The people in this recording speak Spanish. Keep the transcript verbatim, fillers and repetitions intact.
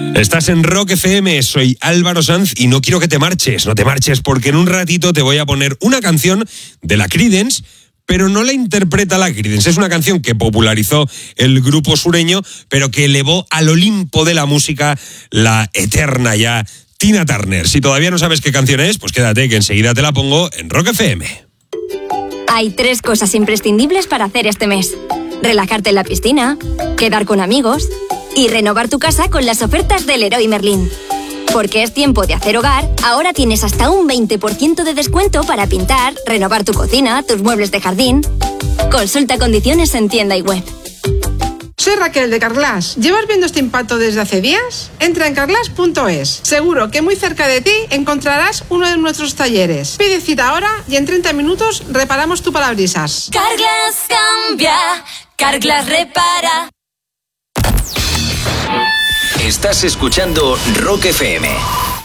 Estás en Rock F M, soy Álvaro Sanz y no quiero que te marches, no te marches porque en un ratito te voy a poner una canción de la Creedence, pero no la interpreta la Creedence. Es una canción que popularizó el grupo sureño, pero que elevó al Olimpo de la música la eterna ya Tina Turner. Si todavía no sabes qué canción es, pues quédate que enseguida te la pongo en Rock F M. Hay tres cosas imprescindibles para hacer este mes: relajarte en la piscina, quedar con amigos y renovar tu casa con las ofertas del Leroy Merlin. Porque es tiempo de hacer hogar, ahora tienes hasta un veinte por ciento de descuento para pintar, renovar tu cocina, tus muebles de jardín. Consulta condiciones en tienda y web. Soy Raquel de Carglass. ¿Llevas viendo este impacto desde hace días? Entra en carglass punto es. Seguro que muy cerca de ti encontrarás uno de nuestros talleres. Pide cita ahora y en treinta minutos reparamos tu parabrisas. Carglass cambia, Carglass repara. Estás escuchando Rock F M.